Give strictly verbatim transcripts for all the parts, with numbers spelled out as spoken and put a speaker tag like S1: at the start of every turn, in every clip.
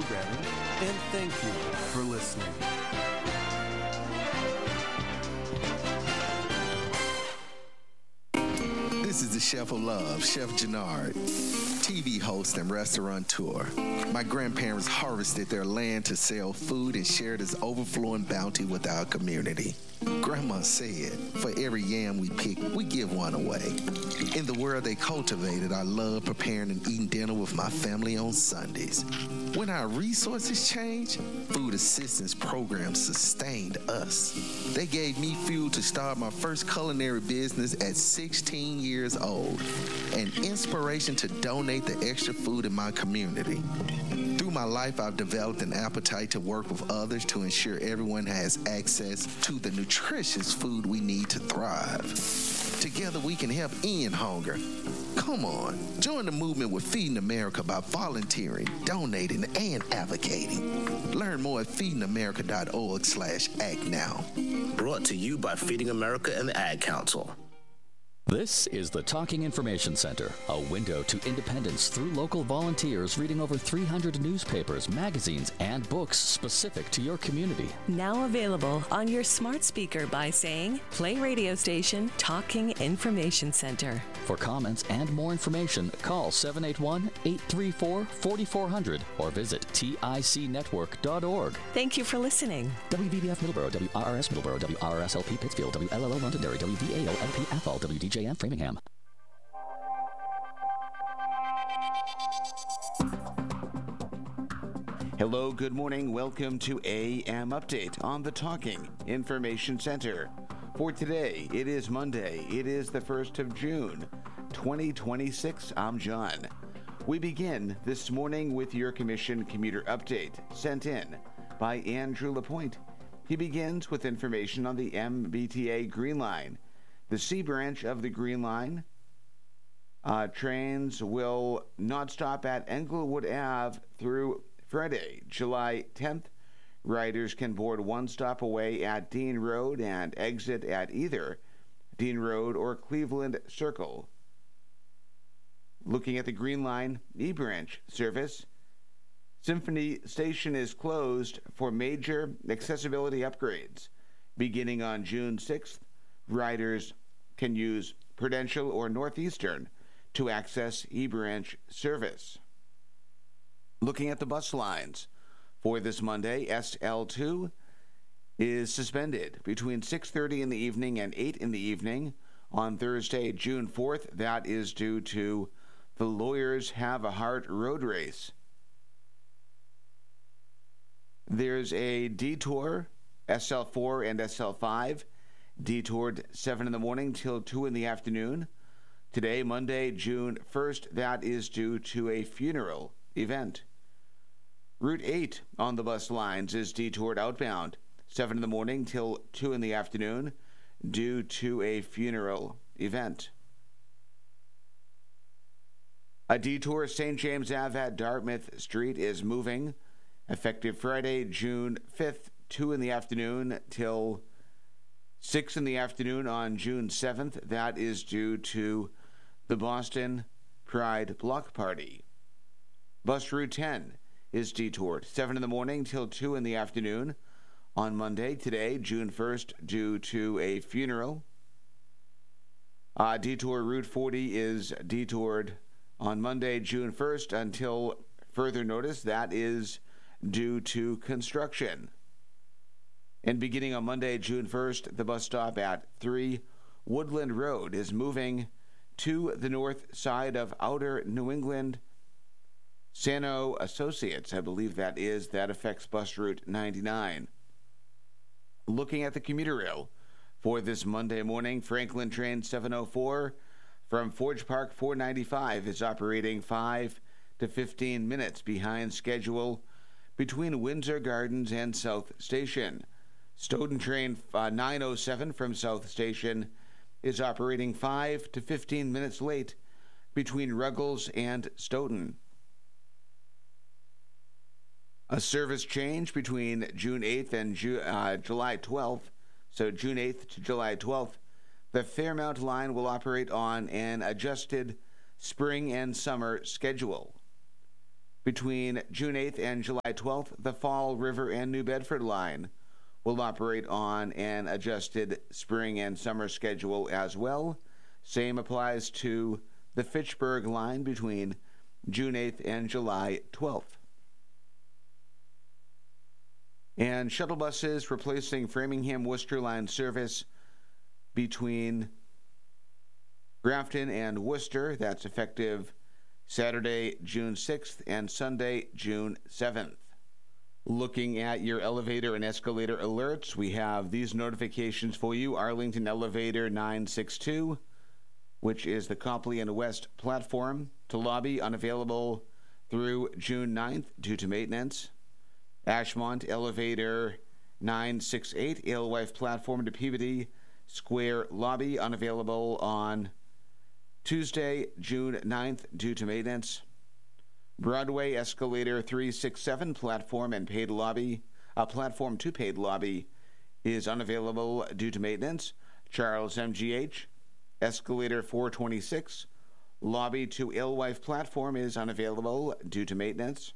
S1: programming, and thank you for listening.
S2: This is the Chef of Love, Chef Jannard, T V host and restaurateur. My grandparents harvested their land to sell food and share this overflowing bounty with our community. Grandma said, for every yam we pick, we give one away. In the world they cultivated, I love preparing and eating dinner with my family on Sundays. When our resources changed, food assistance programs sustained us. They gave me fuel to start my first culinary business at sixteen years old, and inspiration to donate the extra food in my community. Through my life, I've developed an appetite to work with others to ensure everyone has access to the nutritious food we need to thrive. Together, we can help end hunger. Come on, join the movement with Feeding America by volunteering, donating, and advocating. Learn more at feeding america dot org slash act now.
S3: Brought to you by Feeding America and the Ad Council.
S4: This is the Talking Information Center, a window to independence through local volunteers reading over three hundred newspapers, magazines, and books specific to your community.
S5: Now available on your smart speaker by saying, play radio station Talking Information Center.
S4: For comments and more information, call seven eight one, eight three four, four four zero zero or visit tic network dot org.
S5: Thank you for listening.
S4: W V B F Middleborough, W R R S Middleborough, W R R S L P Pittsfield, W L L O Londonderry, W V A O L P Athol, W D J M Framingham.
S6: Hello, good morning. Welcome to A M Update on the Talking Information Center. For today, it is Monday. It is the first of June, twenty twenty-six. I'm John. We begin this morning with your Commission Commuter Update sent in by Andrew LaPointe. He begins with information on the M B T A Green Line. The C branch of the Green Line uh, trains will not stop at Englewood Avenue through Friday, July tenth. Riders can board one stop away at Dean Road and exit at either Dean Road or Cleveland Circle. Looking at the Green Line E-Branch service, Symphony Station is closed for major accessibility upgrades. Beginning on June sixth, riders can use Prudential or Northeastern to access E-Branch service. Looking at the bus lines, for this Monday, S L two is suspended between six thirty in the evening and eight in the evening. On Thursday, June fourth, that is due to the Lawyers Have a Heart road race. There's a detour, S L four and S L five, detoured seven in the morning till two in the afternoon. Today, Monday, June first, that is due to a funeral event. Route eight on the bus lines is detoured outbound, seven in the morning till two in the afternoon, due to a funeral event. A detour Saint James Avenue at Dartmouth Street is moving, effective Friday, June fifth, two in the afternoon till six in the afternoon on June seventh. That is due to the Boston Pride Block Party. Bus Route ten is detoured seven in the morning till two in the afternoon on Monday, today, June first, due to a funeral. Uh, detour Route forty is detoured on Monday, June first, until further notice. That is due to construction. And beginning on Monday, June first, the bus stop at three Woodland Road is moving to the north side of Outer New England. Sano Associates, I believe that is, that affects bus route ninety-nine. Looking at the commuter rail for this Monday morning, Franklin train seven oh four from Forge Park four ninety-five is operating five to fifteen minutes behind schedule between Windsor Gardens and South Station. Stoughton train uh, nine oh seven from South Station is operating five to fifteen minutes late between Ruggles and Stoughton. A service change between June eighth and Ju- uh, July twelfth, so June eighth to July twelfth, the Fairmount line will operate on an adjusted spring and summer schedule. Between June eighth and July twelfth, the Fall River and New Bedford line will operate on an adjusted spring and summer schedule as well. Same applies to the Fitchburg line between June eighth and July twelfth. And shuttle buses replacing Framingham Worcester line service between Grafton and Worcester. That's effective Saturday, June sixth and Sunday, June seventh. Looking at your elevator and escalator alerts, we have these notifications for you. Arlington Elevator nine six two, which is the Copley and West platform to lobby, unavailable through June ninth due to maintenance. Ashmont Elevator nine six eight, Alewife platform to Peabody Square lobby, unavailable on Tuesday, June ninth due to maintenance. Broadway Escalator three six seven, platform and paid lobby, a platform to paid lobby is unavailable due to maintenance. Charles M G H Escalator four twenty-six, lobby to Alewife platform is unavailable due to maintenance.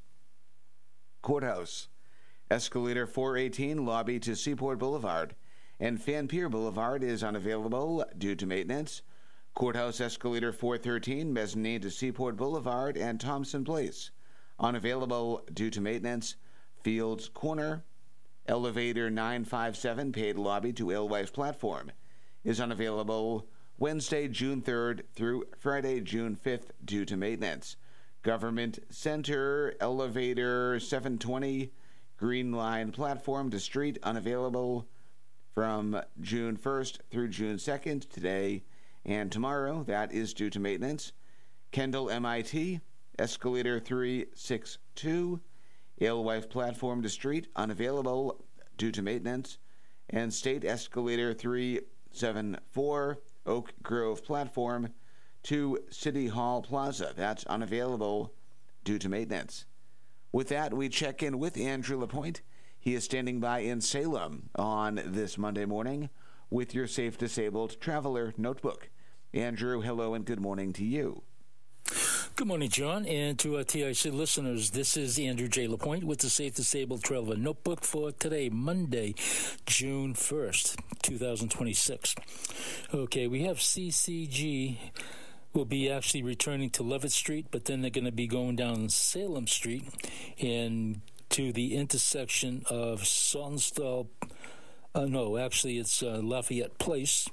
S6: Courthouse Escalator four eighteen, lobby to Seaport Boulevard and Fan Pier Boulevard is unavailable due to maintenance. Courthouse Escalator four thirteen, mezzanine to Seaport Boulevard and Thompson Place, unavailable due to maintenance. Fields Corner Elevator nine five seven, paid lobby to Alewife platform, is unavailable Wednesday, June third through Friday, June fifth due to maintenance. Government Center Elevator seven twenty, Green Line platform to street, unavailable from June first through June second, today and tomorrow. That is due to maintenance. Kendall M I T Escalator three six two, Alewife platform to street, unavailable due to maintenance. And State Escalator three seven four, Oak Grove platform to City Hall Plaza. That's unavailable due to maintenance. With that, we check in with Andrew LaPointe. He is standing by in Salem on this Monday morning with your Safe Disabled Traveler Notebook. Andrew, hello and good morning to you.
S7: Good morning, John, and to our T I C listeners. This is Andrew J. LaPointe with the Safe Disabled Traveler Notebook for today, Monday, June first, twenty twenty-six. Okay, we have C C G will be actually returning to Levitt Street, but then they're going to be going down Salem Street and to the intersection of Saltonstall. Uh, no, actually, it's uh, Lafayette Place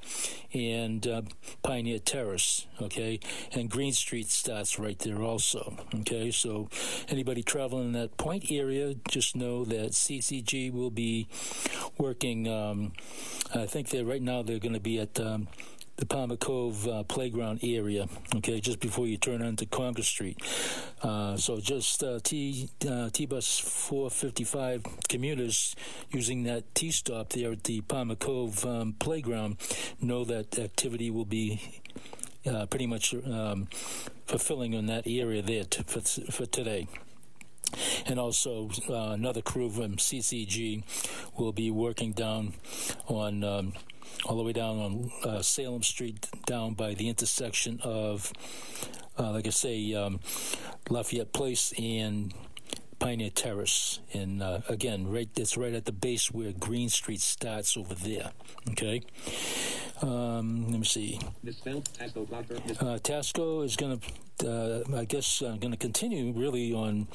S7: and uh, Pioneer Terrace, okay? And Green Street starts right there also, okay? So anybody traveling in that Point area, just know that C C G will be working, um, I think they're right now they're going to be at um, the Palmer Cove uh, playground area, okay, just before you turn onto Congress Street. Uh, so just uh, T uh, T-Bus four fifty-five commuters using that T-stop there at the Palmer Cove um, playground know that activity will be uh, pretty much um, fulfilling in that area there to, for, for today. And also uh, another crew from C C G will be working down on um, all the way down on uh, Salem Street, down by the intersection of, uh, like I say, um, Lafayette Place and Pioneer Terrace. And uh, again, right, it's right at the base where Green Street starts over there. Okay. Um, let me see. Uh, Tasco is going to, uh, I guess, uh, going to continue really on.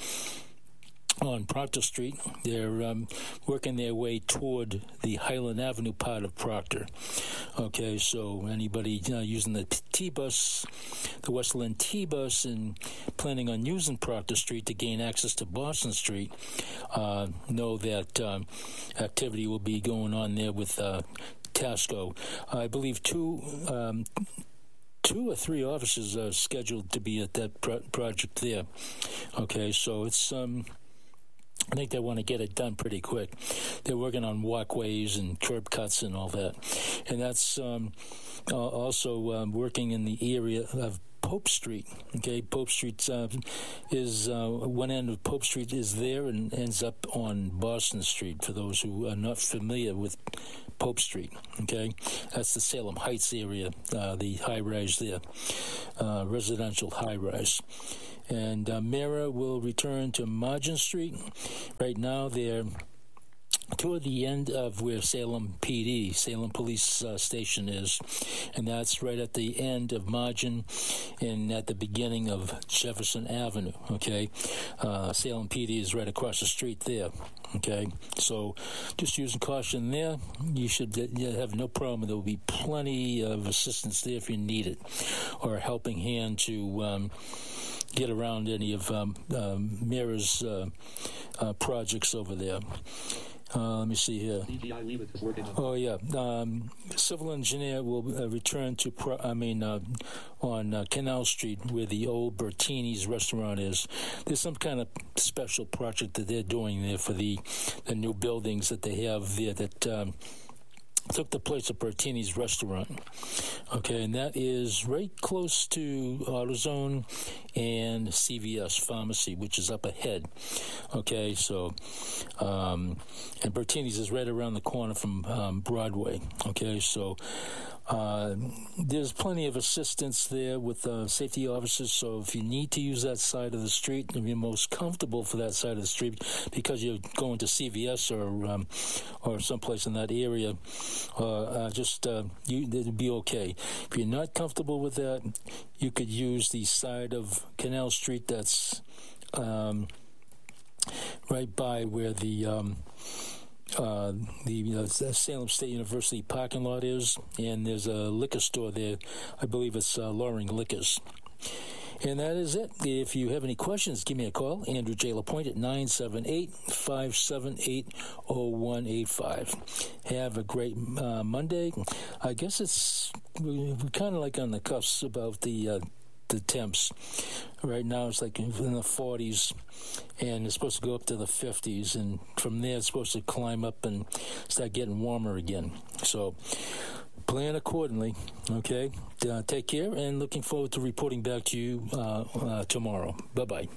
S7: on Proctor Street. They're um, working their way toward the Highland Avenue part of Proctor. Okay, so anybody uh, using the T-Bus, the Westland T-Bus, and planning on using Proctor Street to gain access to Boston Street, uh, know that um, activity will be going on there with uh, Tasco. I believe two... Um, Two or three officers are scheduled to be at that pro- project there. Okay, so it's... Um, I think they want to get it done pretty quick. They're working on walkways and curb cuts and all that. And that's um, uh, also um, working in the area of Pope Street. Okay, Pope Street uh, is uh, one end of Pope Street is there and ends up on Boston Street. For those who are not familiar with Pope Street, okay, that's the Salem Heights area, uh, the high rise there, uh, residential high rise. And uh, Mira will return to Margin Street. Right now, they're toward the end of where Salem P D, Salem Police uh, Station is, and that's right at the end of Margin and at the beginning of Jefferson Avenue, okay? Uh, Salem P D is right across the street there, okay? So just using caution there. You should you have no problem. There will be plenty of assistance there if you need it, or a helping hand to um, get around any of um, um, Mira's uh, uh, projects over there. Uh, let me see here. Oh, yeah. Um, civil engineer will uh, return to, pro- I mean, uh, on uh, Canal Street where the old Bertini's restaurant is. There's some kind of special project that they're doing there for the, the new buildings that they have there that um, took the place of Bertini's restaurant. Okay, and that is right close to AutoZone and C V S Pharmacy, which is up ahead. Okay, so, um, and Bertini's is right around the corner from um, Broadway. Okay, so uh, there's plenty of assistance there with uh, safety officers, so if you need to use that side of the street, if you're most comfortable for that side of the street because you're going to C V S or um, or someplace in that area, uh, uh, just uh, you, it'd be okay. If you're not comfortable with that, you could use the side of Canal Street that's um, right by where the um, uh, the uh, Salem State University parking lot is, and there's a liquor store there. I believe it's uh, Loring Liquors. And that is it. If you have any questions, give me a call. Andrew J. LaPointe at nine seven eight, five seven eight, zero one eight five. Have a great uh, Monday. I guess it's we're kind of like on the cuffs about the uh, the temps. Right now it's like in the forties, and it's supposed to go up to the fifties, and from there it's supposed to climb up and start getting warmer again. So plan accordingly, okay? Uh, take care, and looking forward to reporting back to you uh, uh, tomorrow. Bye-bye.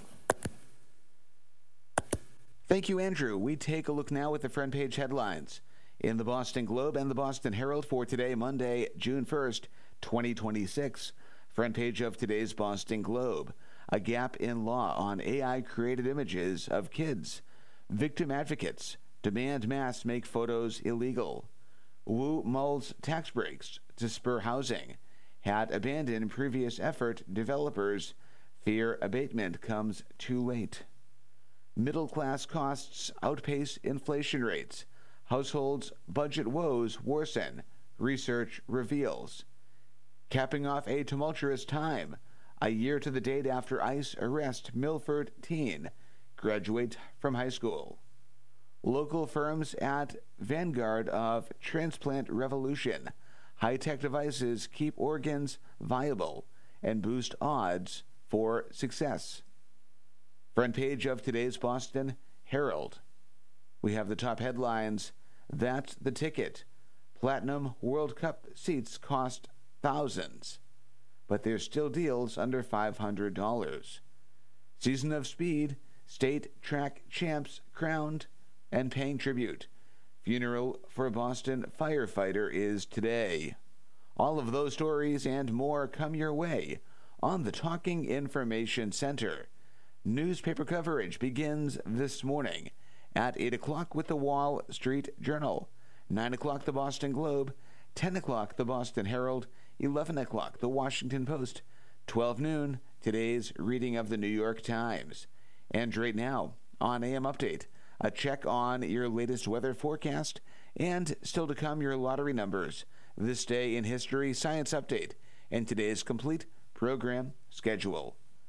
S6: Thank you, Andrew. We take a look now at the front page headlines in the Boston Globe and the Boston Herald for today, Monday, June first, twenty twenty-six. Front page of today's Boston Globe. A gap in law on A I-created images of kids. Victim advocates demand masks make photos illegal. Wu mulls tax breaks to spur housing. Had abandoned previous effort. Developers fear abatement comes too late. Middle class costs outpace inflation rates. Households' budget woes worsen. Research reveals. Capping off a tumultuous time. A year to the date after ICE arrest Milford teen. Graduate from high school. Local firms at vanguard of transplant revolution. High-tech devices keep organs viable and boost odds for success. Front page of today's Boston Herald. We have the top headlines. That's the ticket. Platinum World Cup seats cost thousands, but there's still deals under five hundred dollars. Season of Speed, state track champs crowned and paying tribute. Funeral for a Boston firefighter is today. All of those stories and more come your way on the Talking Information Center. Newspaper coverage begins this morning at eight o'clock with the Wall Street Journal, nine o'clock the Boston Globe, ten o'clock the Boston Herald, eleven o'clock the Washington Post, twelve noon today's reading of the New York Times. And right now on A M Update, a check on your latest weather forecast, and still to come your lottery numbers, this day in history, science update, and today's complete program schedule.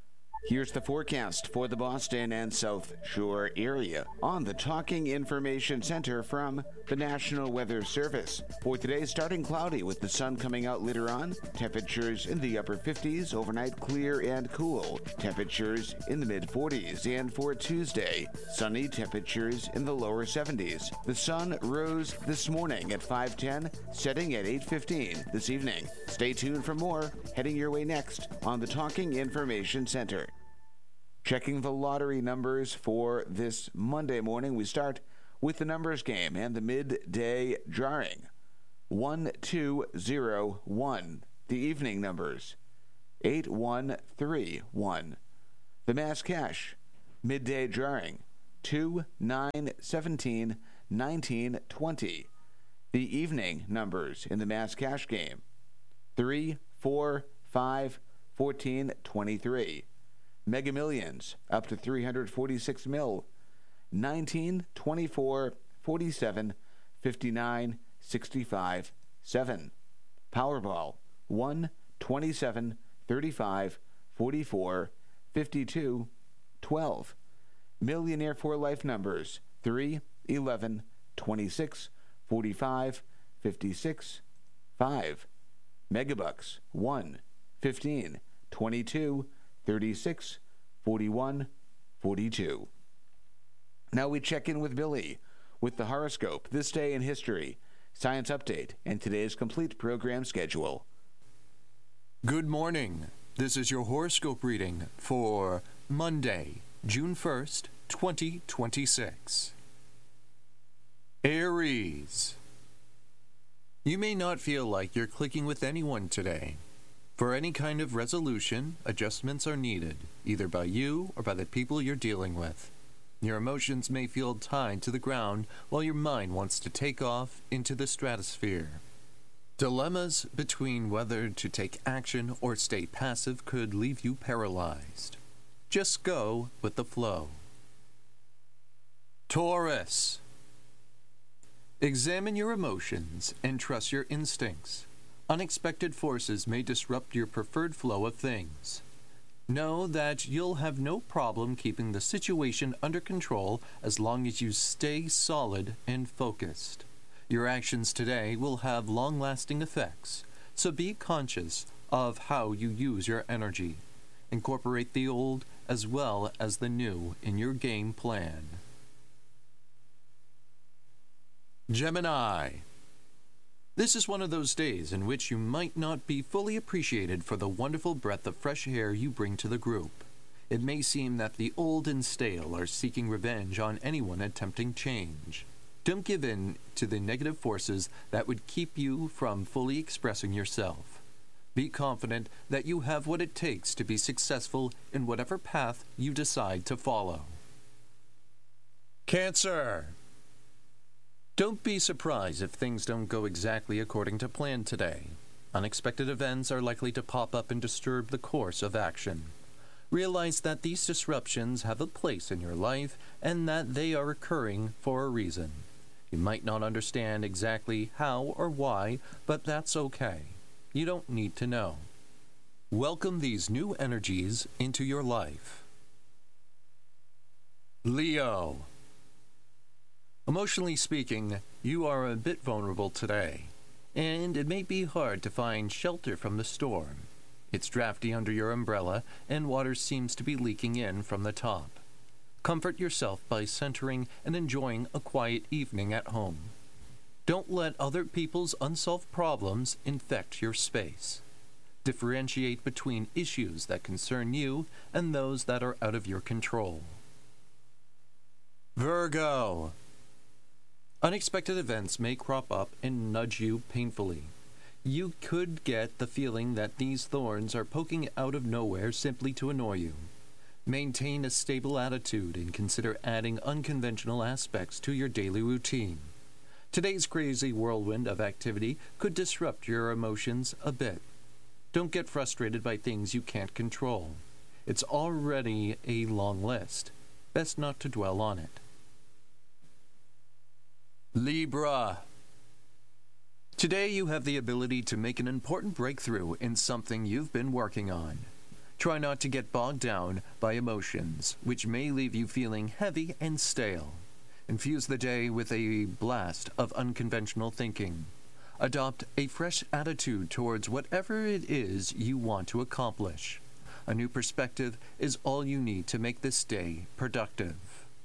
S6: Here's the forecast for the Boston and South Shore area on the Talking Information Center from the National Weather Service. For today, starting cloudy with the sun coming out later on. Temperatures in the upper fifties, overnight clear and cool. Temperatures in the mid forties. And for Tuesday, sunny, temperatures in the lower seventies. The sun rose this morning at five ten, setting at eight fifteen this evening. Stay tuned for more heading your way next on the Talking Information Center. Checking the lottery numbers for this Monday morning, we start with the numbers game and the midday drawing. one two zero one. The evening numbers. eight one three one. The mass cash. Midday drawing. two nine seventeen nineteen twenty. The evening numbers in the mass cash game. three four five fourteen twenty-three. Mega Millions up to three hundred forty-six mil. nineteen, twenty-four, forty-seven, fifty-nine, sixty-five, seven. Powerball one, twenty-seven, thirty-five, forty-four, fifty-two, twelve. Millionaire for Life numbers three, eleven, twenty-six, forty-five, fifty-six, five. Megabucks one, fifteen, twenty-two, thirty-six, forty-one, forty-two. Now we check in with Billy with the horoscope, this day in history, science update, and today's complete program schedule.
S1: Good morning. This is your horoscope reading for Monday, June first, twenty twenty-six. Aries. You may not feel like you're clicking with anyone today. For any kind of resolution, adjustments are needed, either by you or by the people you're dealing with. Your emotions may feel tied to the ground while your mind wants to take off into the stratosphere. Dilemmas between whether to take action or stay passive could leave you paralyzed. Just go with the flow. Taurus. Examine your emotions and trust your instincts. Unexpected forces may disrupt your preferred flow of things. Know that you'll have no problem keeping the situation under control as long as you stay solid and focused. Your actions today will have long-lasting effects, so be conscious of how you use your energy. Incorporate the old as well as the new in your game plan. Gemini. This is one of those days in which you might not be fully appreciated for the wonderful breath of fresh air you bring to the group. It may seem that the old and stale are seeking revenge on anyone attempting change. Don't give in to the negative forces that would keep you from fully expressing yourself. Be confident that you have what it takes to be successful in whatever path you decide to follow. Cancer. Don't be surprised if things don't go exactly according to plan today. Unexpected events are likely to pop up and disturb the course of action. Realize that these disruptions have a place in your life and that they are occurring for a reason. You might not understand exactly how or why, but that's okay. You don't need to know. Welcome these new energies into your life. Leo. Emotionally speaking, you are a bit vulnerable today, and it may be hard to find shelter from the storm. It's drafty under your umbrella, and water seems to be leaking in from the top. Comfort yourself by centering and enjoying a quiet evening at home. Don't let other people's unsolved problems infect your space. Differentiate between issues that concern you and those that are out of your control. Virgo. Unexpected events may crop up and nudge you painfully. You could get the feeling that these thorns are poking out of nowhere simply to annoy you. Maintain a stable attitude and consider adding unconventional aspects to your daily routine. Today's crazy whirlwind of activity could disrupt your emotions a bit. Don't get frustrated by things you can't control. It's already a long list. Best not to dwell on it. Libra. Today you have the ability to make an important breakthrough in something you've been working on. Try not to get bogged down by emotions, which may leave you feeling heavy and stale. Infuse the day with a blast of unconventional thinking. Adopt a fresh attitude towards whatever it is you want to accomplish. A new perspective is all you need to make this day productive.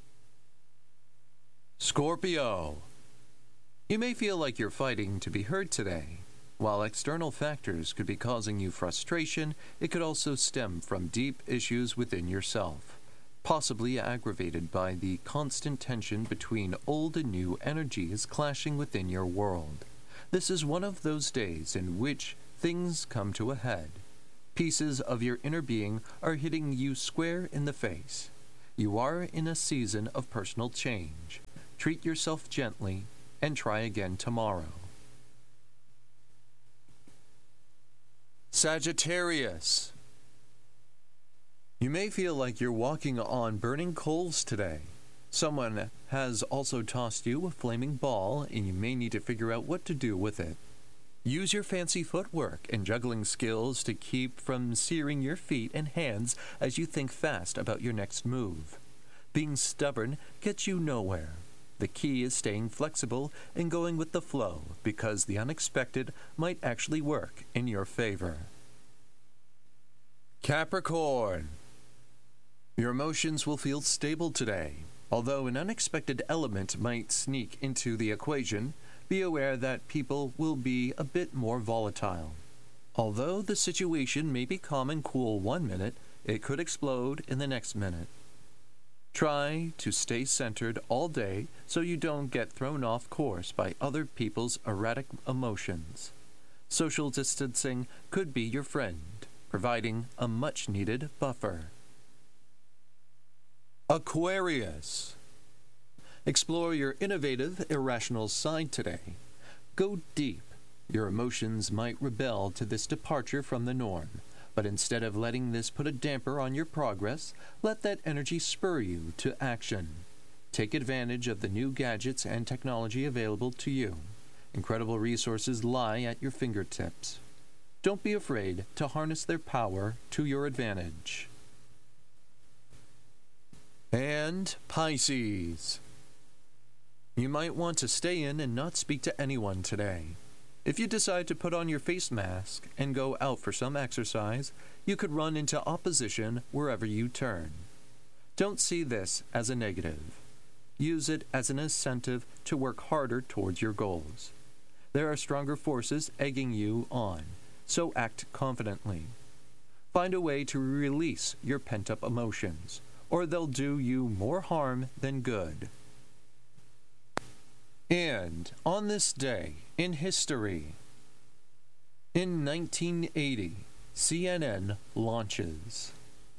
S1: Scorpio. You may feel like you're fighting to be heard today. While external factors could be causing you frustration, it could also stem from deep issues within yourself, possibly aggravated by the constant tension between old and new energies clashing within your world. This is one of those days in which things come to a head. Pieces of your inner being are hitting you square in the face. You are in a season of personal change. Treat yourself gently and try again tomorrow. Sagittarius. You may feel like you're walking on burning coals today. Someone has also tossed you a flaming ball, and you may need to figure out what to do with it. Use your fancy footwork and juggling skills to keep from searing your feet and hands as you think fast about your next move. Being stubborn gets you nowhere. The key is staying flexible and going with the flow, because the unexpected might actually work in your favor. Capricorn. Your emotions will feel stable today. Although an unexpected element might sneak into the equation, be aware that people will be a bit more volatile. Although the situation may be calm and cool one minute, it could explode in the next minute. Try to stay centered all day so you don't get thrown off course by other people's erratic emotions. Social distancing could be your friend, providing a much-needed buffer. Aquarius. Explore your innovative, irrational side today. Go deep. Your emotions might rebel to this departure from the norm. But instead of letting this put a damper on your progress, let that energy spur you to action. Take advantage of the new gadgets and technology available to you. Incredible resources lie at your fingertips. Don't be afraid to harness their power to your advantage. And Pisces. You might want to stay in and not speak to anyone today. If you decide to put on your face mask and go out for some exercise, you could run into opposition wherever you turn. Don't see this as a negative. Use it as an incentive to work harder towards your goals. There are stronger forces egging you on, so act confidently. Find a way to release your pent-up emotions, or they'll do you more harm than good. And on this day in history, in nineteen eighty, C N N launches.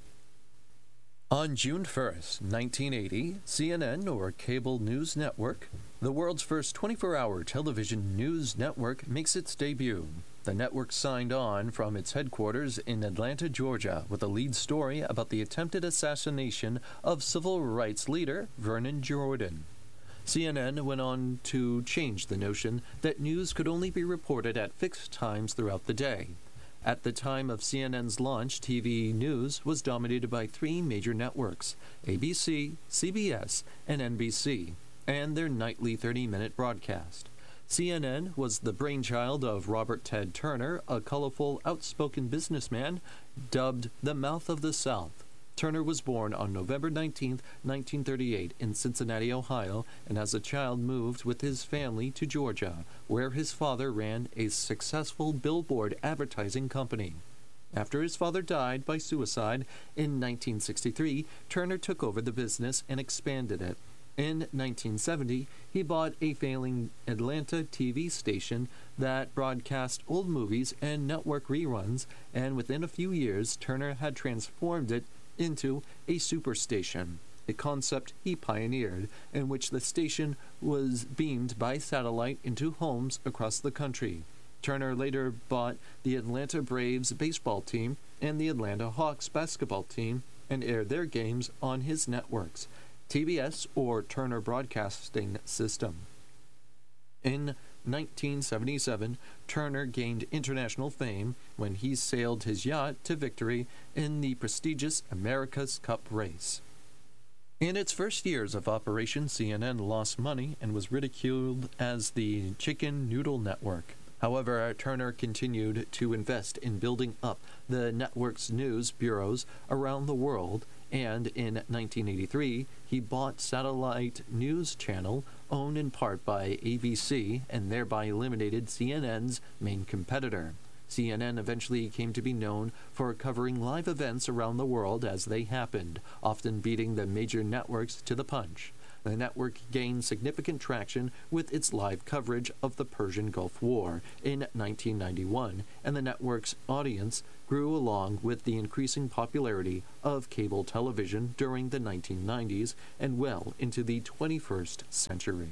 S1: On June first, nineteen eighty, C N N, or Cable News Network, the world's first twenty-four hour television news network, makes its debut. The network signed on from its headquarters in Atlanta, Georgia, with a lead story about the attempted assassination of civil rights leader Vernon Jordan. C N N went on to change the notion that news could only be reported at fixed times throughout the day. At the time of C N N's launch, T V news was dominated by three major networks, A B C, C B S, and N B C, and their nightly thirty-minute broadcast. C N N was the brainchild of Robert Ted Turner, a colorful, outspoken businessman dubbed the Mouth of the South. Turner was born on November nineteenth, nineteen thirty-eight, in Cincinnati, Ohio, and as a child moved with his family to Georgia, where his father ran a successful billboard advertising company. After his father died by suicide in nineteen sixty-three, Turner took over the business and expanded it. In nineteen seventy, he bought a failing Atlanta T V station that broadcast old movies and network reruns, and within a few years, Turner had transformed it into a superstation, a concept he pioneered, in which the station was beamed by satellite into homes across the country. Turner later bought the Atlanta Braves baseball team and the Atlanta Hawks basketball team and aired their games on his networks, T B S, or Turner Broadcasting System. In nineteen seventy-seven, Turner gained international fame when he sailed his yacht to victory in the prestigious America's Cup race. In its first years of operation, C N N lost money and was ridiculed as the Chicken Noodle Network. However, Turner continued to invest in building up the network's news bureaus around the world, and in nineteen eighty-three, he bought Satellite News Channel, owned in part by A B C, and thereby eliminated C N N's main competitor. C N N eventually came to be known for covering live events around the world as they happened, often beating the major networks to the punch. The network gained significant traction with its live coverage of the Persian Gulf War in nineteen ninety-one, and the network's audience grew along with the increasing popularity of cable television during the nineteen nineties and well into the twenty-first century.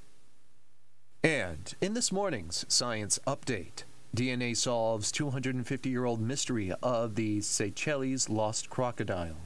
S1: And in this morning's Science Update, D N A solves two hundred fifty-year-old mystery of the Seychelles lost crocodile.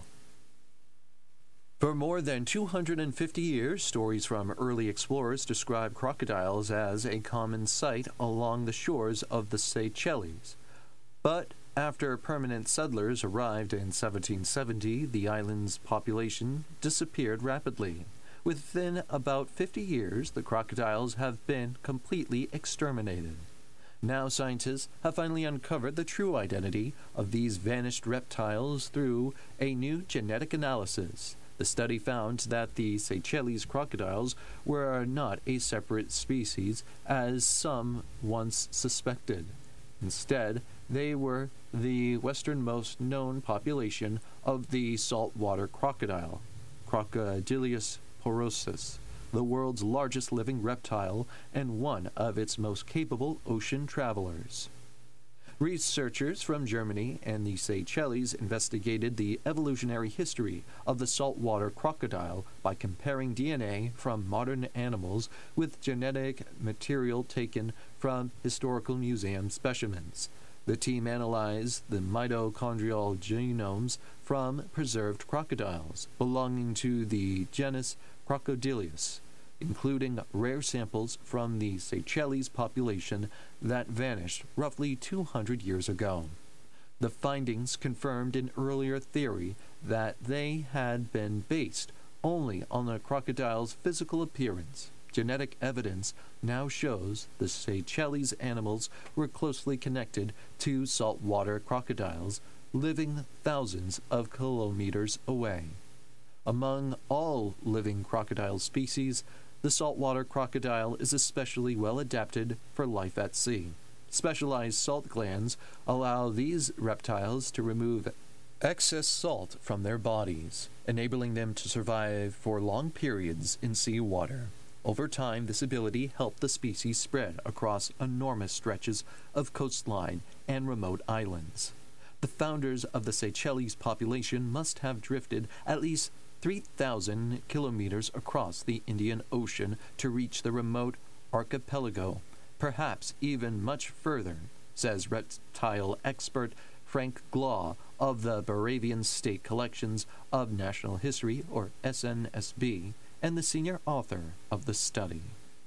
S1: For more than two hundred fifty years, stories from early explorers describe crocodiles as a common sight along the shores of the Seychelles. But after permanent settlers arrived in seventeen seventy, the island's population disappeared rapidly. Within about fifty years, the crocodiles have been completely exterminated. Now scientists have finally uncovered the true identity of these vanished reptiles through a new genetic analysis. The study found that the Seychelles crocodiles were not a separate species, as some once suspected. Instead, they were the westernmost known population of the saltwater crocodile, Crocodylus porosus, the world's largest living reptile and one of its most capable ocean travelers. Researchers from Germany and the Seychelles investigated the evolutionary history of the saltwater crocodile by comparing D N A from modern animals with genetic material taken from historical museum specimens. The team analyzed the mitochondrial genomes from preserved crocodiles belonging to the genus Crocodylus, including rare samples from the Seychelles population that vanished roughly two hundred years ago. The findings confirmed an earlier theory that they had been based only on the crocodile's physical appearance. Genetic evidence now shows the Seychelles animals were closely connected to saltwater crocodiles living thousands of kilometers away. Among all living crocodile species, the saltwater crocodile is especially well adapted for life at sea. Specialized salt glands allow these reptiles to remove excess salt from their bodies, enabling them to survive for long periods in seawater. Over time, this ability helped the species spread across enormous stretches of coastline and remote islands. The founders of the Seychelles population must have drifted at least three thousand kilometers across the Indian Ocean to reach the remote archipelago, perhaps even much further, says reptile expert Frank Glaw of the Baravian State Collections of National History, or S N S B, and the senior author of the study.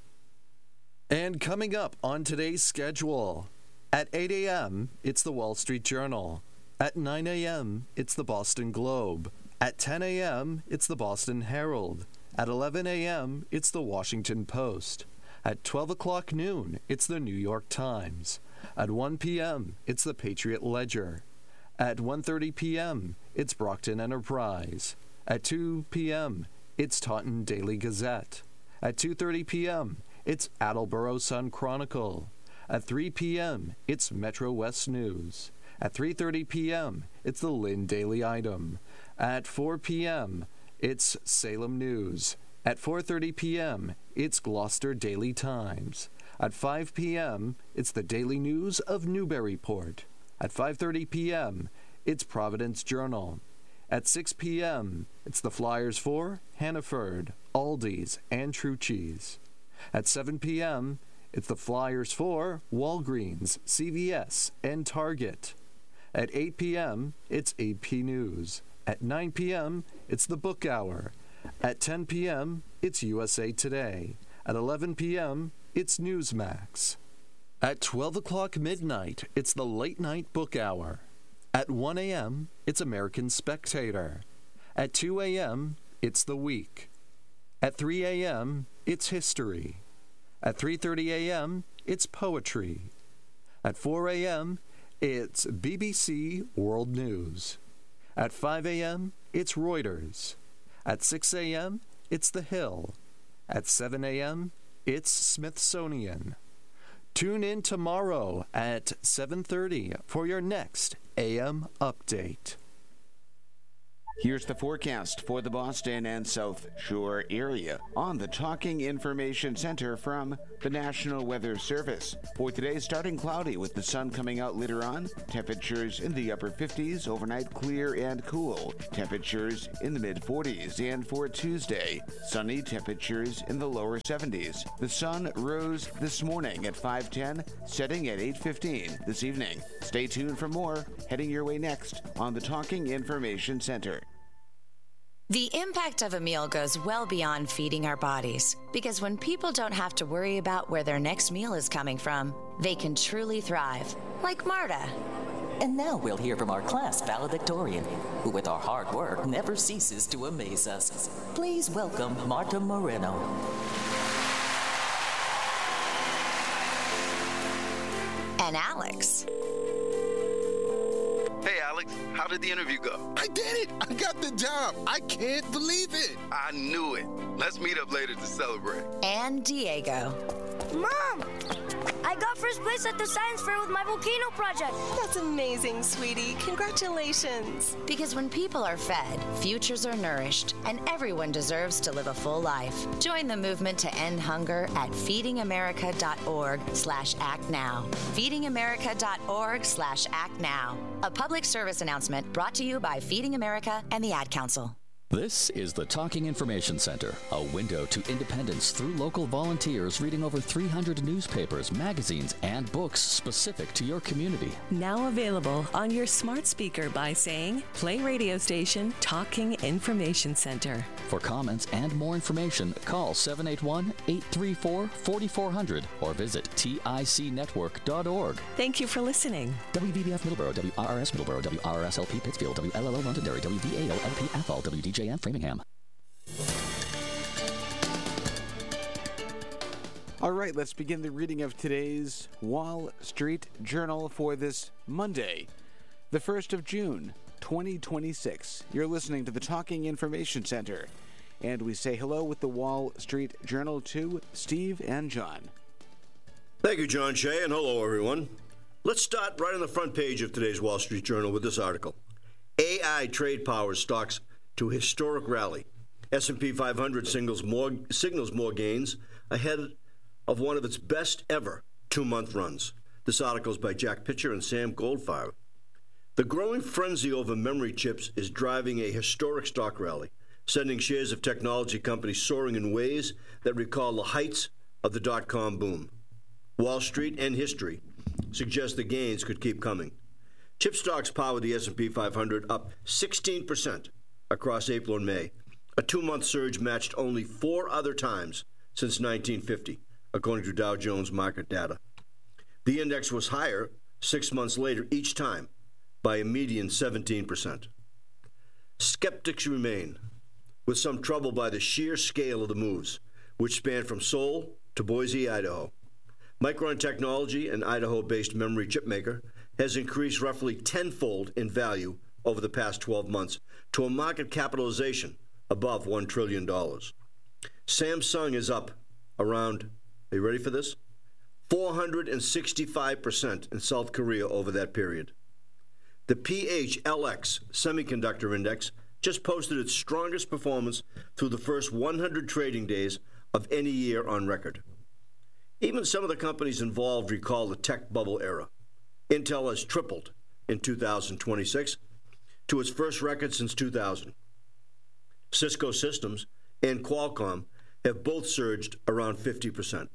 S1: And coming up on today's schedule, at eight a.m., it's the Wall Street Journal. At nine a.m., it's the Boston Globe. At ten a.m., it's the Boston Herald. At eleven a.m., it's the Washington Post. At twelve o'clock noon, it's the New York Times. At one p.m., it's the Patriot Ledger. At one thirty p.m., it's Brockton Enterprise. At two p.m., it's Taunton Daily Gazette. At two thirty p.m., it's Attleboro Sun Chronicle. At three p.m., it's Metro West News. At three thirty p.m., it's the Lynn Daily Item. At four p.m., it's Salem News. At four thirty p.m., it's Gloucester Daily Times. At five p.m., it's the Daily News of Newburyport. At five thirty p.m., it's Providence Journal. At six p.m., it's the Flyers for Hannaford, Aldi's, and True Cheese. At seven p.m., it's the Flyers for Walgreens, C V S, and Target. At eight p.m., it's A P News. At nine p.m., it's the Book Hour. At ten p.m., it's U S A Today. At eleven p.m., it's Newsmax. At twelve o'clock midnight, it's the Late Night Book Hour. At one a.m., it's American Spectator. At two a.m., it's The Week. At three a.m., it's History. At three thirty a.m., it's Poetry. At four a.m., it's B B C World News. At five a.m., it's Reuters. At six a.m., it's The Hill. At seven a.m., it's Smithsonian. Tune in tomorrow at seven thirty for your next A M update.
S6: Here's the forecast for the Boston and South Shore area on the Talking Information Center from the National Weather Service. For today, starting cloudy with the sun coming out later on. Temperatures in the upper fifties, overnight clear and cool. Temperatures in the mid forties. And for Tuesday, sunny, temperatures in the lower seventies. The sun rose this morning at five ten, setting at eight fifteen this evening. Stay tuned for more heading your way next on the Talking Information Center.
S8: The impact of a meal goes well beyond feeding our bodies, because when people don't have to worry about where their next meal is coming from, they can truly thrive, like Marta.
S9: And now we'll hear from our class valedictorian, who with our hard work never ceases to amaze us. Please welcome Marta Moreno.
S8: And Alex.
S10: Hey, Alex, how did the interview go?
S11: I did it! I got the job! I can't believe it!
S10: I knew it. Let's meet up later to celebrate.
S8: And Diego.
S12: Mom! I got first place at the science fair with my volcano project.
S5: That's amazing, sweetie. Congratulations.
S8: Because when people are fed, futures are nourished, and everyone deserves to live a full life. Join the movement to end hunger at feedingamerica.org slash act now. feedingamerica.org slash act now. A public service announcement brought to you by Feeding America and the Ad Council.
S4: This is the Talking Information Center, a window to independence through local volunteers reading over three hundred newspapers, magazines, and books specific to your community.
S5: Now available on your smart speaker by saying, play radio station Talking Information Center.
S4: For comments and more information, call seven eight one, eight three four, four four zero zero or visit tic network dot org.
S5: Thank you for listening.
S4: W V B F Middleborough, W R R S Middleborough, W R R S L P Pittsfield, W L L O Londonderry, W V A L L P Athol, W D J M Framingham.
S6: All right, let's begin the reading of today's Wall Street Journal for this Monday, the first of June, twenty twenty-six. You're listening to the Talking Information Center, and we say hello with the Wall Street Journal to Steve and John.
S13: Thank you, John Shea, and hello, everyone. Let's start right on the front page of today's Wall Street Journal with this article. A I trade power stocks to historic rally. S and P five hundred signals more, signals more gains ahead of one of its best ever two-month runs. This article is by Jack Pitcher and Sam Goldfarb. The growing frenzy over memory chips is driving a historic stock rally, sending shares of technology companies soaring in ways that recall the heights of the dot-com boom. Wall Street and history suggest the gains could keep coming. Chip stocks powered the S and P five hundred up sixteen percent across April and May, a two-month surge matched only four other times since nineteen fifty, according to Dow Jones market data. The index was higher six months later each time by a median seventeen percent. Skeptics remain, with some trouble by the sheer scale of the moves, which span from Seoul to Boise, Idaho. Micron Technology, an Idaho-based memory chip maker, has increased roughly tenfold in value over the past twelve months to a market capitalization above one trillion dollars. Samsung is up around, are you ready for this? four hundred sixty-five percent in South Korea over that period. The P H L X Semiconductor Index just posted its strongest performance through the first one hundred trading days of any year on record. Even some of the companies involved recall the tech bubble era. Intel has tripled in two thousand twenty-six to its first record since two thousand. Cisco Systems and Qualcomm have both surged around fifty percent.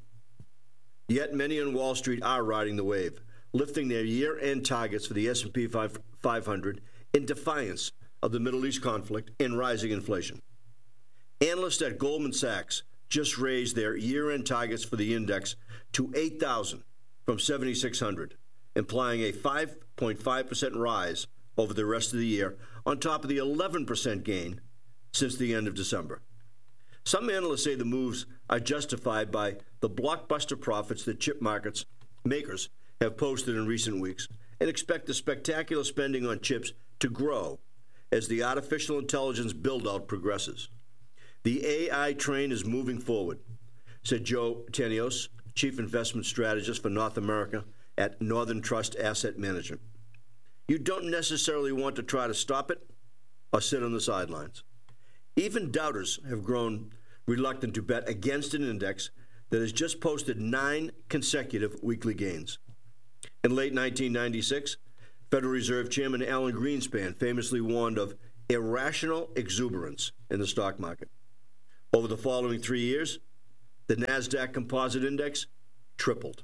S13: Yet many on Wall Street are riding the wave, lifting their year-end targets for the S and P five hundred in defiance of the Middle East conflict and rising inflation. Analysts at Goldman Sachs just raised their year-end targets for the index to eight thousand from seventy-six hundred, implying a five point five percent rise over the rest of the year, on top of the eleven percent gain since the end of December. Some analysts say the moves are justified by the blockbuster profits that chip markets makers have posted in recent weeks, and expect the spectacular spending on chips to grow as the artificial intelligence build-out progresses. The A I train is moving forward, said Joe Tanios, Chief Investment Strategist for North America at Northern Trust Asset Management. You don't necessarily want to try to stop it or sit on the sidelines. Even doubters have grown reluctant to bet against an index that has just posted nine consecutive weekly gains. In late nineteen ninety-six, Federal Reserve Chairman Alan Greenspan famously warned of irrational exuberance in the stock market. Over the following three years, the NASDAQ Composite Index tripled.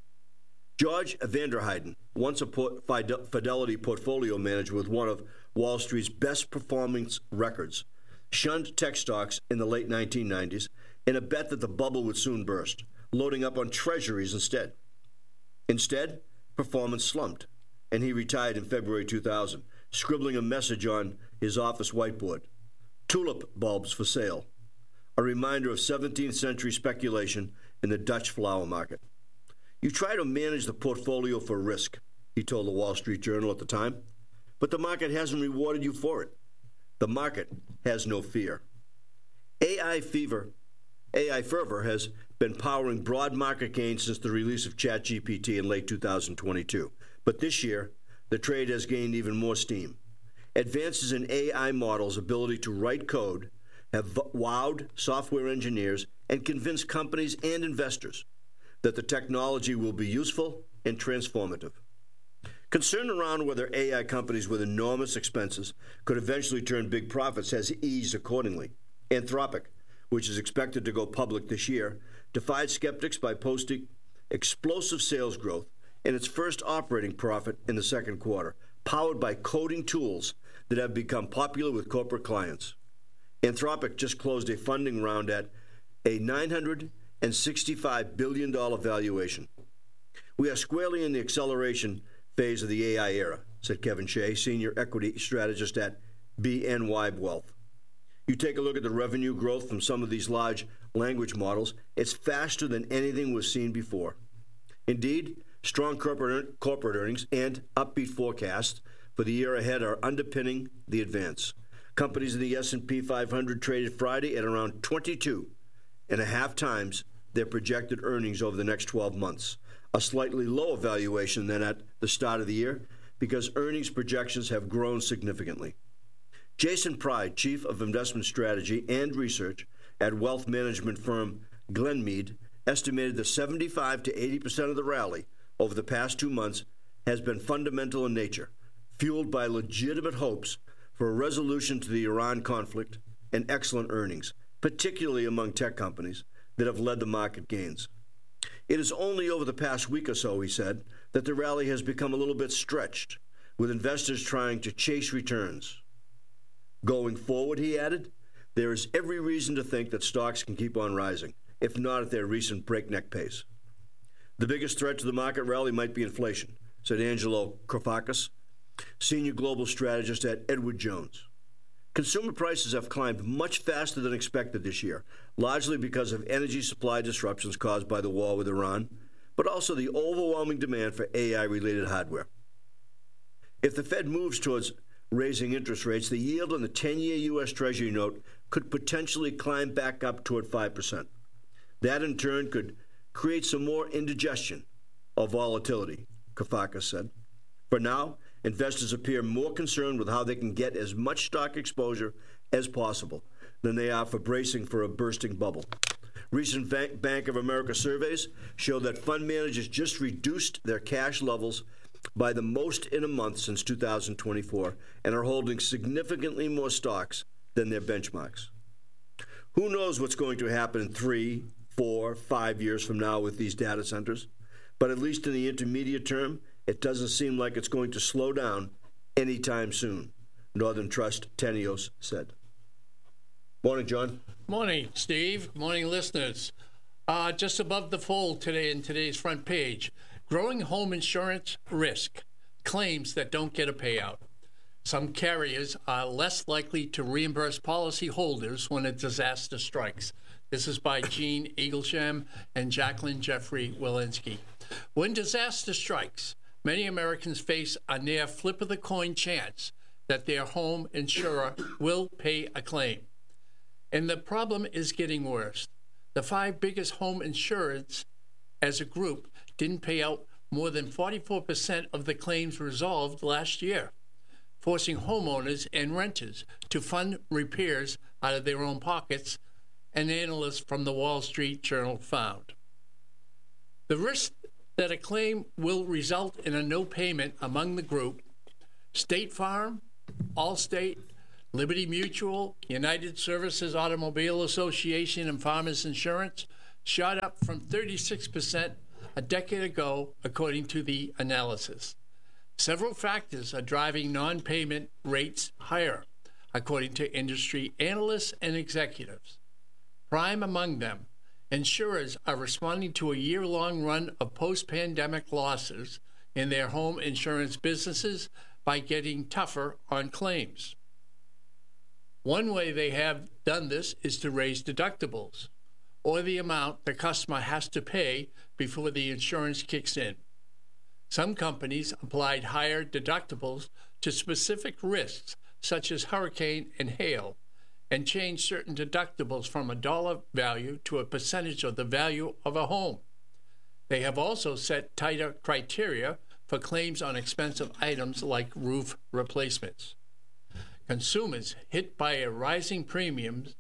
S13: George Vanderheiden, once a Fidelity portfolio manager with one of Wall Street's best performance records, shunned tech stocks in the late nineteen nineties in a bet that the bubble would soon burst, loading up on treasuries instead. Instead, performance slumped, and he retired in February two thousand, scribbling a message on his office whiteboard: "Tulip bulbs for sale," a reminder of seventeenth century speculation in the Dutch flower market. "You try to manage the portfolio for risk," he told the Wall Street Journal at the time, "but the market hasn't rewarded you for it. The market has no fear." A I fever, A I fervor has been powering broad market gains since the release of ChatGPT in late two thousand twenty-two. But this year, the trade has gained even more steam. Advances in A I models' ability to write code have wowed software engineers and convinced companies and investors that the technology will be useful and transformative. Concern around whether A I companies with enormous expenses could eventually turn big profits has eased accordingly. Anthropic, which is expected to go public this year, defied skeptics by posting explosive sales growth and its first operating profit in the second quarter, powered by coding tools that have become popular with corporate clients. Anthropic just closed a funding round at a nine hundred sixty-five billion dollars valuation. "We are squarely in the acceleration phase of the A I era," said Kevin Shea, senior equity strategist at B N Y Wealth. "You take a look at the revenue growth from some of these large language models, it's faster than anything we've seen before. Indeed, strong corporate, corporate earnings and upbeat forecasts for the year ahead are underpinning the advance. Companies in the S and P five hundred traded Friday at around twenty-two and a half times their projected earnings over the next twelve months, a slightly lower valuation than at the start of the year because earnings projections have grown significantly." Jason Pride, Chief of Investment Strategy and Research at wealth management firm Glenmead, estimated that seventy-five to eighty percent of the rally over the past two months has been fundamental in nature, fueled by legitimate hopes for a resolution to the Iran conflict and excellent earnings, particularly among tech companies, that have led the market gains. "It is only over the past week or so," he said, "that the rally has become a little bit stretched, with investors trying to chase returns. Going forward," he added, "there is every reason to think that stocks can keep on rising, if not at their recent breakneck pace." "The biggest threat to the market rally might be inflation," said Angelo Krafakis, senior global strategist at Edward Jones. "Consumer prices have climbed much faster than expected this year, largely because of energy supply disruptions caused by the war with Iran, but also the overwhelming demand for A I-related hardware. If the Fed moves towards raising interest rates, the yield on the ten-year U S Treasury note could potentially climb back up toward five percent. That, in turn, could create some more indigestion or volatility," Kafaka said. "For now, investors appear more concerned with how they can get as much stock exposure as possible than they are for bracing for a bursting bubble. Recent Bank of America surveys show that fund managers just reduced their cash levels by the most in a month since two thousand twenty-four and are holding significantly more stocks than their benchmarks. Who knows what's going to happen in three, four, five years from now with these data centers, but at least in the intermediate term, it doesn't seem like it's going to slow down anytime soon," Northern Trust Tanios said. Morning, John.
S14: Morning, Steve. Morning, listeners. Uh, just above the fold today in today's front page, growing home insurance risk, claims that don't get a payout. Some carriers are less likely to reimburse policyholders when a disaster strikes. This is by Gene Eaglesham and Jacqueline Jeffrey Walensky. When disaster strikes, many Americans face a near flip-of-the-coin chance that their home insurer will pay a claim. And the problem is getting worse. The five biggest home insurers as a group didn't pay out more than forty-four percent of the claims resolved last year, forcing homeowners and renters to fund repairs out of their own pockets, an analyst from the Wall Street Journal found. The risk that a claim will result in a no payment among the group, State Farm, Allstate, Liberty Mutual, United Services Automobile Association, and Farmers Insurance, shot up from thirty-six percent a decade ago, according to the analysis. Several factors are driving non-payment rates higher, according to industry analysts and executives. Prime among them, insurers are responding to a year-long run of post-pandemic losses in their home insurance businesses by getting tougher on claims. One way they have done this is to raise deductibles, or the amount the customer has to pay before the insurance kicks in. Some companies applied higher deductibles to specific risks, such as hurricane and hail, and changed certain deductibles from a dollar value to a percentage of the value of a home. They have also set tighter criteria for claims on expensive items like roof replacements. Consumers hit by a rising premiums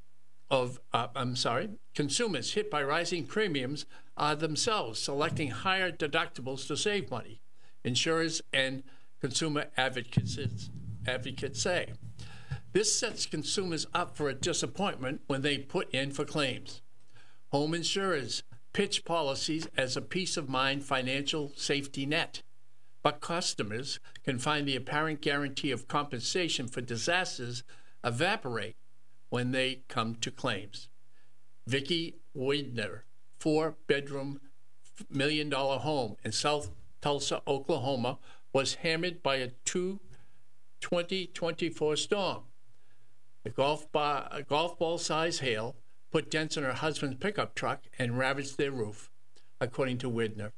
S14: of, uh, I'm sorry, consumers hit by rising premiums are themselves selecting higher deductibles to save money, insurers and consumer advocates, advocates say. This sets consumers up for a disappointment when they put in for claims. Home insurers pitch policies as a peace of mind financial safety net, but customers can find the apparent guarantee of compensation for disasters evaporate when they come to claims. Vicki Widner, four-bedroom, million-dollar home in South Tulsa, Oklahoma, was hammered by a two twenty twenty-four storm. The golf, bar, a golf ball-size hail put dents in her husband's pickup truck and ravaged their roof, according to Widner.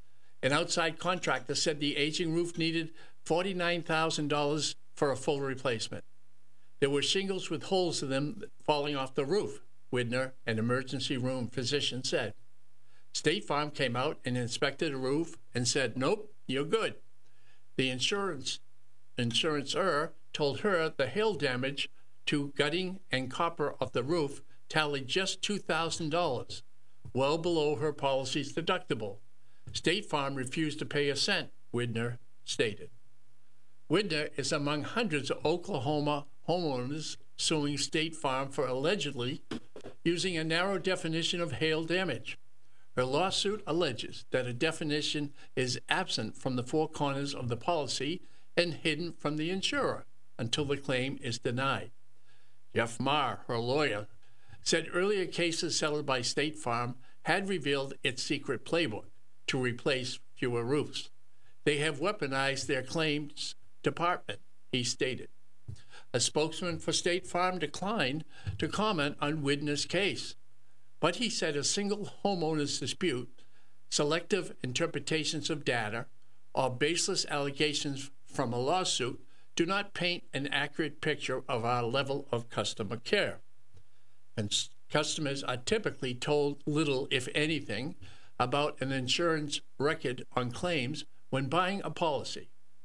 S14: An outside contractor said the aging roof needed forty-nine thousand dollars for a full replacement. There were shingles with holes in them falling off the roof, Widner, an emergency room physician, said. State Farm came out and inspected the roof and said, nope, you're good. The insurance insurancer told her the hail damage to gutting and copper of the roof tallied just two thousand dollars, well below her policy's deductible. State Farm refused to pay a cent, Widner stated. Widner is among hundreds of Oklahoma homeowners suing State Farm for allegedly using a narrow definition of hail damage. Her lawsuit alleges that a definition is absent from the four corners of the policy and hidden from the insurer until the claim is denied. Jeff Marr, her lawyer, said earlier cases settled by State Farm had revealed its secret playbook to replace fewer roofs. They have weaponized their claims department, he stated. A spokesman for State Farm declined to comment on Widner's case, but he said a single homeowner's dispute, selective interpretations of data, or baseless allegations from a lawsuit do not paint an accurate picture of our level of customer care. And customers are typically told little, if anything, about an insurance record on claims when buying a policy.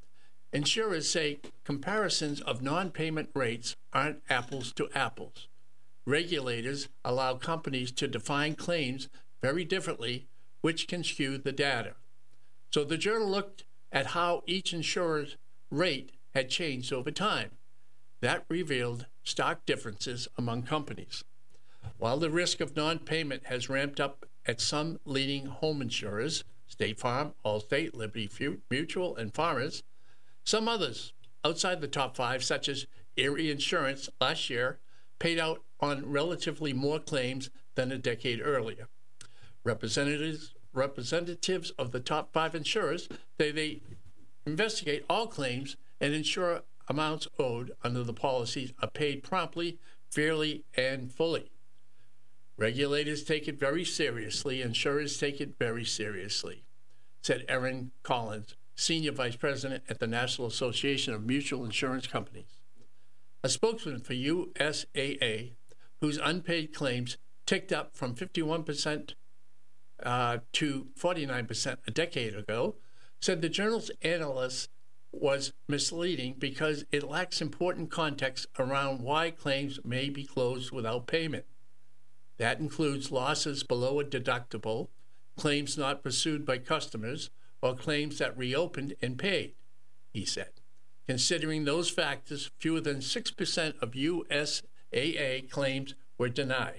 S14: Insurers say comparisons of non-payment rates aren't apples to apples. Regulators allow companies to define claims very differently, which can skew the data. So the journal looked at how each insurer's rate had changed over time. That revealed stark differences among companies. While the risk of non-payment has ramped up at some leading home insurers, State Farm, Allstate, Liberty Mutual, and Farmers, some others outside the top five, such as Erie Insurance, last year paid out on relatively more claims than a decade earlier. Representatives representatives of the top five insurers say they investigate all claims and ensure amounts owed under the policies are paid promptly, fairly, and fully. Regulators take it very seriously. Insurers take it very seriously, said Erin Collins, Senior Vice President at the National Association of Mutual Insurance Companies. A spokesman for U S A A, whose unpaid claims ticked up from fifty-one percent uh, to forty-nine percent a decade ago, said the journal's analysis was misleading because it lacks important context around why claims may be closed without payment. That includes losses below a deductible, claims not pursued by customers, or claims that reopened and paid, he said. Considering those factors, fewer than six percent of U S A A claims were denied.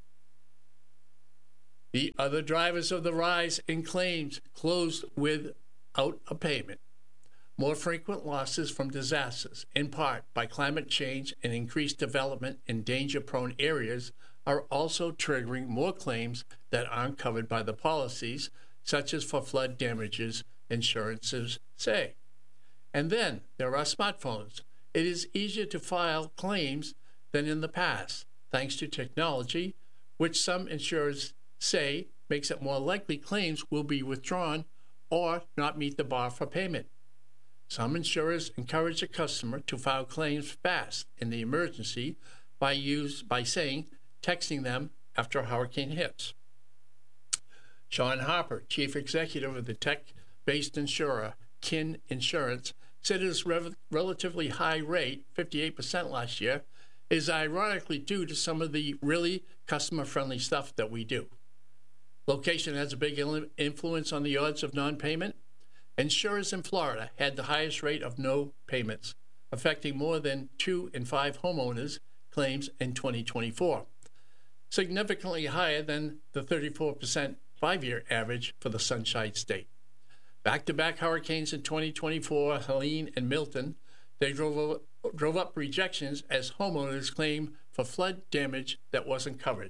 S14: The other drivers of the rise in claims closed without a payment. More frequent losses from disasters, in part by climate change and increased development in danger-prone areas, are also triggering more claims that aren't covered by the policies, such as for flood damages, insurances say. And then there are smartphones. It is easier to file claims than in the past, thanks to technology, which some insurers say makes it more likely claims will be withdrawn or not meet the bar for payment. Some insurers encourage a customer to file claims fast in the emergency by use by saying, texting them after a hurricane hits. Sean Harper, chief executive of the tech-based insurer Kin Insurance, said its rev- relatively high rate, fifty-eight percent last year, is ironically due to some of the really customer-friendly stuff that we do. Location has a big il- influence on the odds of non-payment. Insurers in Florida had the highest rate of no payments, affecting more than two in five homeowners' claims in twenty twenty-four, significantly higher than the thirty-four percent five-year average for the Sunshine State. Back-to-back hurricanes in twenty twenty-four, Helene and Milton, they drove, drove up rejections as homeowners claim for flood damage that wasn't covered.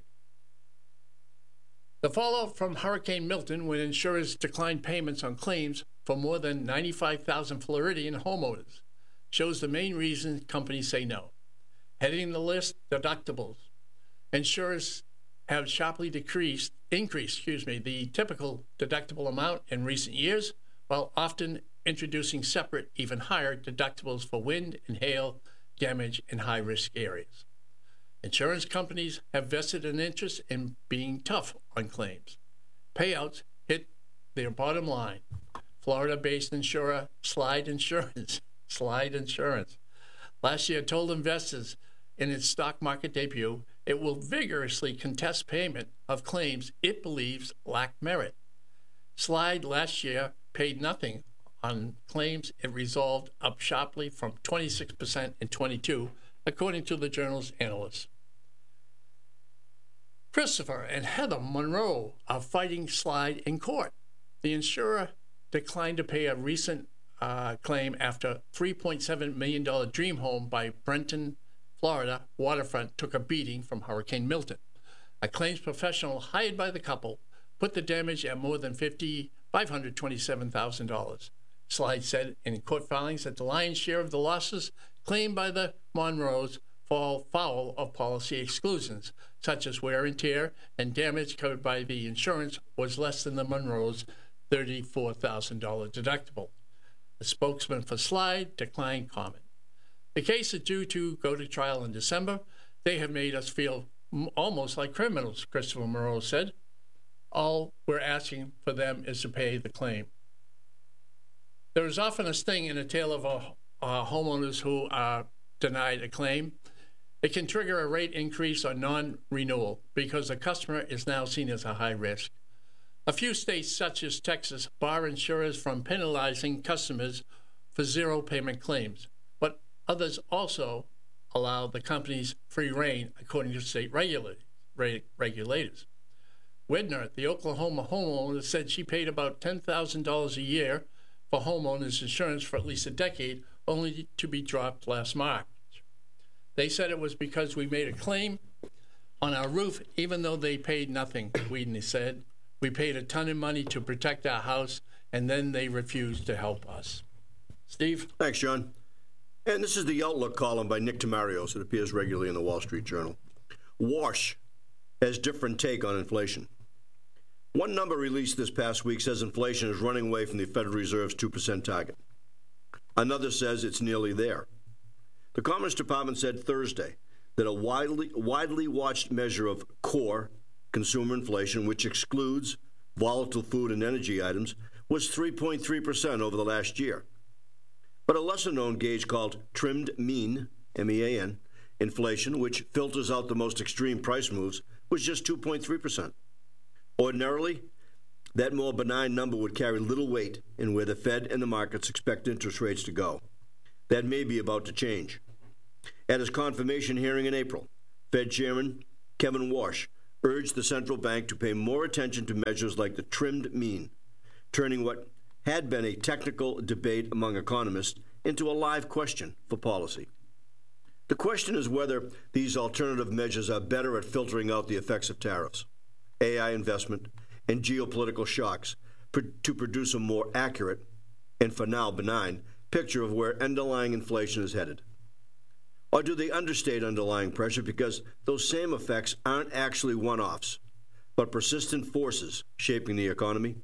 S14: The fallout from Hurricane Milton, when insurers declined payments on claims for more than ninety-five thousand Floridian homeowners, shows the main reason companies say no. Heading the list, deductibles. Insurers have sharply decreased, increased, excuse me, the typical deductible amount in recent years, while often introducing separate, even higher deductibles for wind and hail damage in high-risk areas. Insurance companies have vested an interest in being tough on claims. Payouts hit their bottom line. Florida-based insurer Slide Insurance, Slide Insurance, last year told investors in its stock market debut it will vigorously contest payment of claims it believes lack merit. Slide last year paid nothing on claims it resolved, up sharply from twenty-six percent in twenty-two, according to the journal's analysts. Christopher and Heather Monroe are fighting Slide in court. The insurer declined to pay a recent uh, claim after three point seven million dollars dream home by Brenton, Florida waterfront took a beating from Hurricane Milton. A claims professional hired by the couple put the damage at more than five hundred twenty-seven thousand dollars. Slide said in court filings that the lion's share of the losses claimed by the Monroes fall foul of policy exclusions, such as wear and tear, and damage covered by the insurance was less than the Monroes' thirty-four thousand dollars deductible. The spokesman for Slide declined comment. The case is due to go to trial in December. They have made us feel m- almost like criminals, Christopher Monroe said. All we're asking for them is to pay the claim. There is often a sting in a tale of uh, uh, homeowners who are denied a claim. It can trigger a rate increase or non-renewal because the customer is now seen as a high risk. A few states, such as Texas, bar insurers from penalizing customers for zero payment claims, but others also allow the companies free rein, according to state regula- reg- regulators. Widner, the Oklahoma homeowner, said she paid about ten thousand dollars a year for homeowners insurance for at least a decade, only to be dropped last March. They said it was because we made a claim on our roof, even though they paid nothing, Whedon said. We paid a ton of money to protect our house, and then they refused to help us. Steve?
S13: Thanks, John. And this is the Outlook column by Nick Tamarios. It appears regularly in the Wall Street Journal. Wash has different take on inflation. One number released this past week says inflation is running away from the Federal Reserve's two percent target. Another says it's nearly there. The Commerce Department said Thursday that a widely, widely watched measure of core consumer inflation, which excludes volatile food and energy items, was three point three percent over the last year. But a lesser-known gauge called trimmed mean, M E A N, inflation, which filters out the most extreme price moves, was just two point three percent. Ordinarily, that more benign number would carry little weight in where the Fed and the markets expect interest rates to go. That may be about to change. At his confirmation hearing in April, Fed Chairman Kevin Warsh urged the central bank to pay more attention to measures like the trimmed mean, turning what had been a technical debate among economists into a live question for policy. The question is whether these alternative measures are better at filtering out the effects of tariffs, A I investment, and geopolitical shocks to produce a more accurate, and for now benign, picture of where underlying inflation is headed. Or do they understate underlying pressure because those same effects aren't actually one-offs, but persistent forces shaping the economy?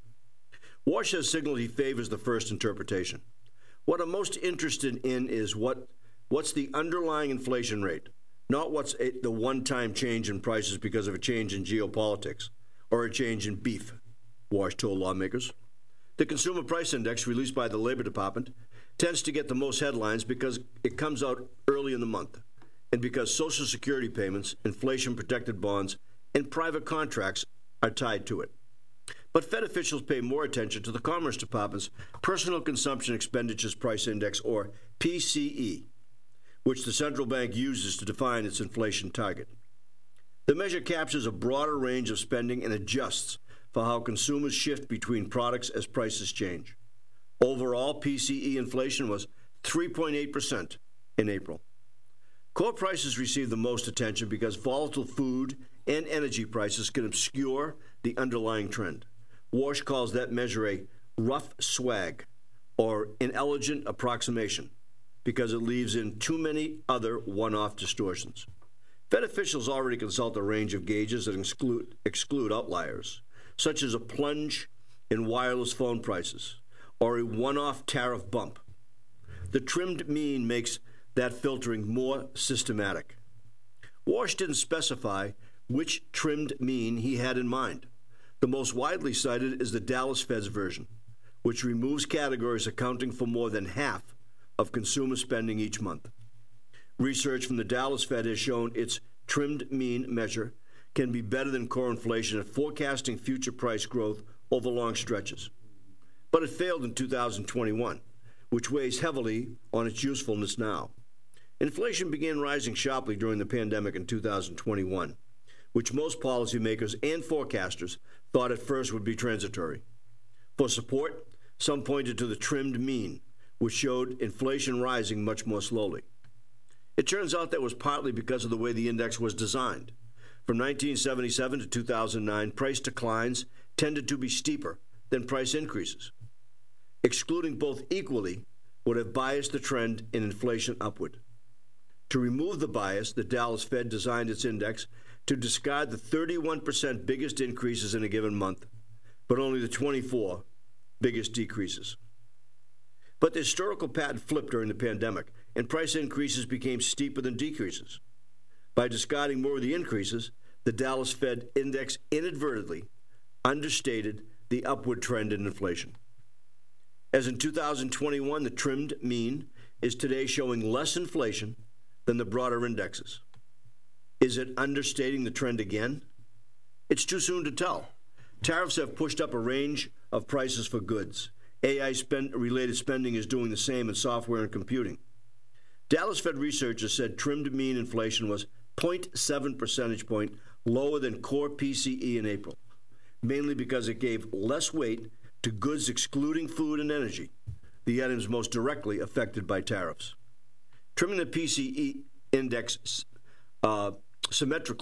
S13: Warsh has signaled he favors the first interpretation. What I'm most interested in is what what's the underlying inflation rate, not what's a, the one-time change in prices because of a change in geopolitics or a change in beef, Warsh told lawmakers. The Consumer Price Index, released by the Labor Department, tends to get the most headlines because it comes out early in the month and because Social Security payments, inflation-protected bonds, and private contracts are tied to it. But Fed officials pay more attention to the Commerce Department's Personal Consumption Expenditures Price Index, or P C E, which the central bank uses to define its inflation target. The measure captures a broader range of spending and adjusts for how consumers shift between products as prices change. Overall, P C E inflation was three point eight percent in April. Core prices received the most attention because volatile food and energy prices can obscure the underlying trend. Warsh calls that measure a rough swag, or inelegant approximation, because it leaves in too many other one-off distortions. Fed officials already consult a range of gauges that exclude, exclude outliers, such as a plunge in wireless phone prices or a one-off tariff bump. The trimmed mean makes that filtering more systematic. Warsh didn't specify which trimmed mean he had in mind. The most widely cited is the Dallas Fed's version, which removes categories accounting for more than half of consumer spending each month. Research from the Dallas Fed has shown its trimmed mean measure can be better than core inflation at forecasting future price growth over long stretches. But it failed in two thousand twenty-one, which weighs heavily on its usefulness now. Inflation began rising sharply during the pandemic in two thousand twenty-one, which most policymakers and forecasters thought at first would be transitory. For support, some pointed to the trimmed mean, which showed inflation rising much more slowly. It turns out that was partly because of the way the index was designed. From nineteen seventy-seven to two thousand nine, price declines tended to be steeper than price increases. Excluding both equally would have biased the trend in inflation upward. To remove the bias, the Dallas Fed designed its index to discard the thirty-one percent biggest increases in a given month, but only the twenty-four biggest decreases. But the historical pattern flipped during the pandemic, and price increases became steeper than decreases. By discarding more of the increases, the Dallas Fed index inadvertently understated the upward trend in inflation. As in two thousand twenty-one, the trimmed mean is today showing less inflation than the broader indexes. Is it understating the trend again? It's too soon to tell. Tariffs have pushed up a range of prices for goods. A I-related spending is doing the same in software and computing. Dallas Fed researchers said trimmed mean inflation was zero point seven percentage point lower than core P C E in April, mainly because it gave less weight to goods excluding food and energy, the items most directly affected by tariffs. Trimming the P C E index uh, symmetrically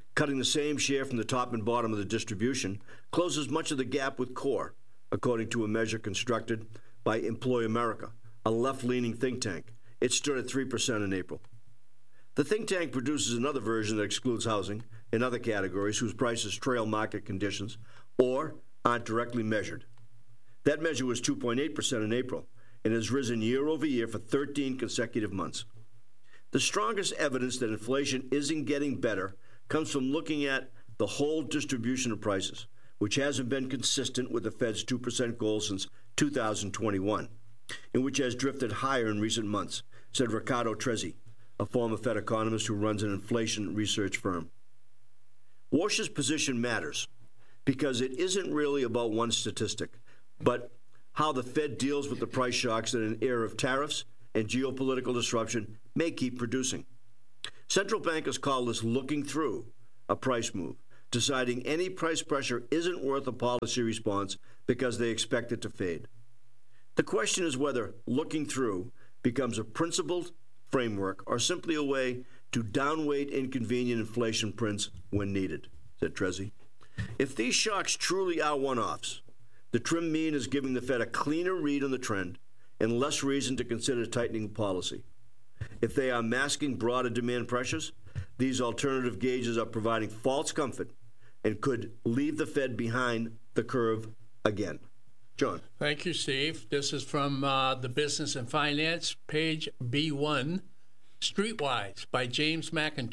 S13: Cutting the same share from the top and bottom of the distribution closes much of the gap with core, according to a measure constructed by Employ America, a left-leaning think tank. It stood at three percent in April. The think tank produces another version that excludes housing and other categories whose prices trail market conditions or aren't directly measured. That measure was two point eight percent in April and has risen year over year for thirteen consecutive months. The strongest evidence that inflation isn't getting better comes from looking at the whole distribution of prices, which hasn't been consistent with the Fed's two percent goal since two thousand twenty-one, and which has drifted higher in recent months, said Riccardo Trezzi, a former Fed economist who runs an inflation research firm. Warsh's position matters because it isn't really about one statistic, but how the Fed deals with the price shocks that an era of tariffs and geopolitical disruption may keep producing. Central bankers call this looking through a price move, deciding any price pressure isn't worth a policy response because they expect it to fade. The question is whether looking through becomes a principled framework or simply a way to downweight inconvenient inflation prints when needed, said Trezzi. If these shocks truly are one-offs, the trim mean is giving the Fed a cleaner read on the trend and less reason to consider tightening policy. If they are masking broader demand pressures, these alternative gauges are providing false comfort and could leave the Fed behind the curve again. John.
S14: Thank you, Steve. This is from uh, the Business and Finance, page B one, Streetwise by James McIntyre.